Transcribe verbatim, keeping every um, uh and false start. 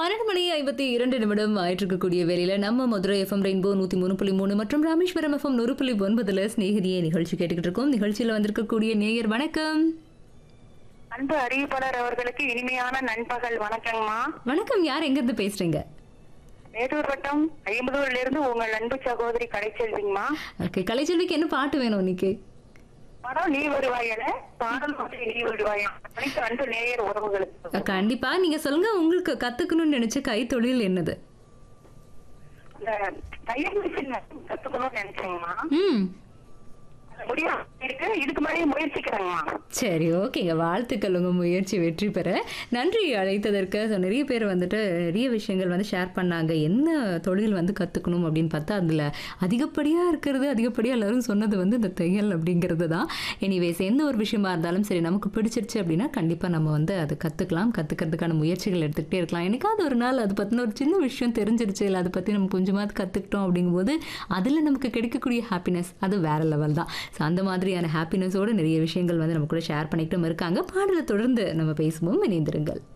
பன்னிரண்டு மணி ஐம்பத்தி இரண்டு நிமிடம் ஆயிட்டு இருக்கக்கூடிய வேலையில நம்ம மதுரை எஃப்எம் ரெயின்போ நூத்தி மூணு புள்ளி மூணு மற்றும் ராமேஸ்வரம் எஃப்எம் நூறு புள்ளி ஒன்பதுல ஸ்நேகிதியை நிகழ்ச்சி கேட்டுக்கிட்டு இருக்கோம். நிகழ்ச்சியில வந்திருக்கக்கூடிய நேயர் வணக்கம். அன்பு அறிவிப்பாளர் அவர்களுக்கு இனிமையான நண்பகல் வணக்கங்கம்மா. வணக்கம், யார் எங்க இருந்து பேசுறீங்க? மேட்டூர் வட்டம் ஐம்பதூர்ல இருந்து உங்கள் அன்பு சகோதரி கலைச்செல்விங்கம்மா. ஓகே, கலைச்செல்விக்கு என்ன பாட்டு வேணும் இன்னைக்கு? படம் நீ வருவாயல பாடல் மாதிரி நீ வருவாயா அனைத்து அன்பு நேயர் உறவுகளுக்கு கண்டிப்பா நீங்க சொல்லுங்க, உங்களுக்கு கத்துக்கணும்னு நினைச்ச கைத்தொழில் என்னது? இந்த தையல் மிஷின் கத்துக்கணும்னு நினைச்சேங்கம்மா. ம் முடியும் இருக்கு, இதுக்கு முன்னாடி முயற்சிக்கிறேங்கம்மா. சரி, ஓகேங்க, வாழ்த்துக்கள் உங்க முயற்சி வெற்றி பெற. நன்றி அழைத்ததற்கு. ஸோ நிறைய பேர் வந்துட்டு நிறைய விஷயங்கள் வந்து ஷேர் பண்ணாங்க. என்ன தொழில் வந்து கற்றுக்கணும் அப்படின்னு பார்த்தா அதில் அதிகப்படியாக இருக்கிறது, அதிகப்படியாக எல்லாரும் சொன்னது வந்து இந்த தையல் அப்படிங்கிறது தான். எனிவேஸ், எந்த ஒரு விஷயமா இருந்தாலும் சரி, நமக்கு பிடிச்சிருச்சு அப்படின்னா கண்டிப்பாக நம்ம வந்து அதை கற்றுக்கலாம். கற்றுக்கிறதுக்கான முயற்சிகள் எடுத்துக்கிட்டே இருக்கலாம். எனக்காவது ஒரு நாள் அது பற்றின ஒரு சின்ன விஷயம் தெரிஞ்சிருச்சு, இல்லை அதை பற்றி நம்ம கொஞ்சமாவது கற்றுக்கிட்டோம் அப்படிங்கும்போது அதில் நமக்கு கிடைக்கக்கூடிய ஹாப்பினஸ் அது வேறு லெவல் தான். ஸோ அந்த மாதிரியான ஹாப்பினஸோடு நிறைய விஷயங்கள் வந்து நம்ம கூட ஷேர் பண்ணிக்கிட்டும் இருக்காங்க. பாடலை தொடர்ந்து நம்ம பேசுவோம், இணைந்திருங்கள்.